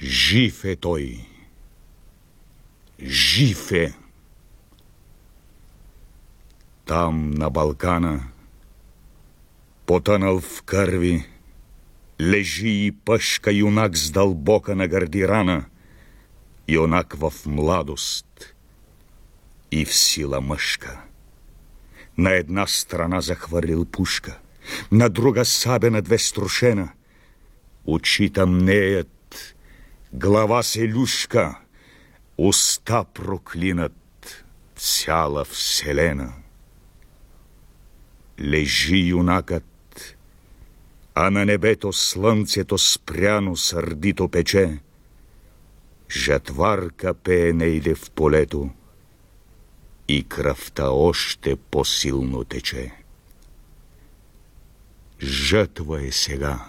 Жив е той. Жив е. Там, на Балкана, потънал в кърви, лежи и пъшка юнак с дълбока на гърди рана, юнак в младост и в сила мъжка. На една страна захвърлил пушка, на друга сабя на две струшена. Очи тъмнеят, глава се люшка, уста проклинат цяла вселена. Лежи юнакът, а на небето слънцето спряно сърдито пече. Жатварка пее нейде в полето и кръвта още по-силно тече. Жътва е сега.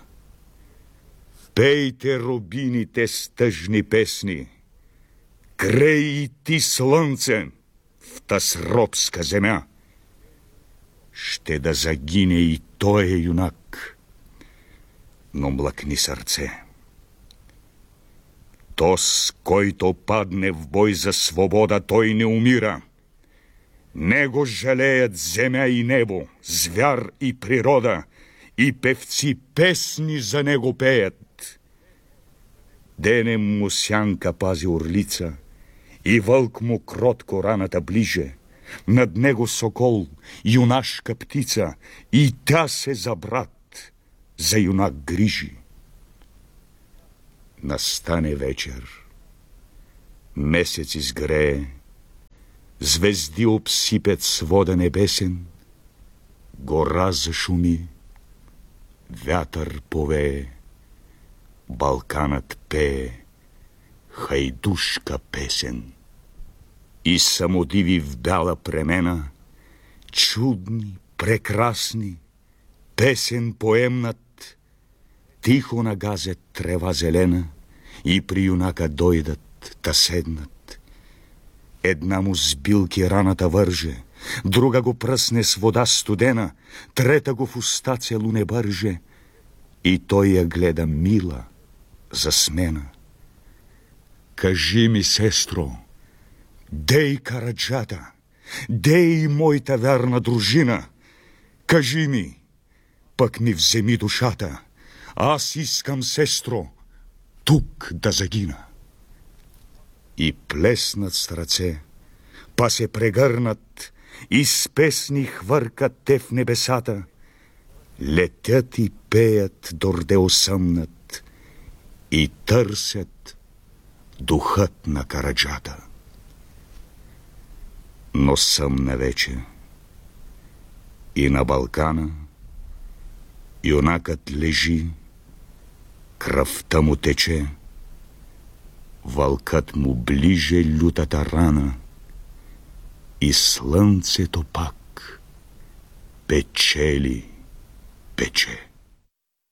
Пейте, рубините, с тъжни песни. Крей и ти, слънце, в таз робска земя. Ще да загине и той е юнак, но млъкни сърце. Тос, който падне в бой за свобода, той не умира. Него жалеят земя и небо, звяр и природа, и певци песни за него пеят. Денем му сянка пази орлица, и вълк му кротко раната ближе. Над него сокол, юнашка птица, и тя се за брат, за юнак грижи. Настане вечер, месец изгрее, звезди обсипят свода небесен, гора зашуми, вятър повее, Балканът пее хайдушка песен. И самодиви в бяла премена, чудни, прекрасни, песен поемнат, тихо нагазят трева зелена и при юнака дойдат та седнат. Една му с билки раната върже, друга го пръсне с вода студена, трета го в уста целуне бърже и той я гледа мила, засмена. Кажи ми, сестро, дей Караджата, дей моята вярна дружина, кажи ми, пък ми вземи душата, аз искам, сестро, тук да загина. И плеснат с ръце, па се прегърнат, и с песни хвъркат те в небесата, летят и пеят, дорде осъмнат, и търсят духът на Караджата. Но съмна вече и на Балкана юнакът лежи, кръвта му тече, вълкът му ближе лютата рана и слънцето пак печели, пече.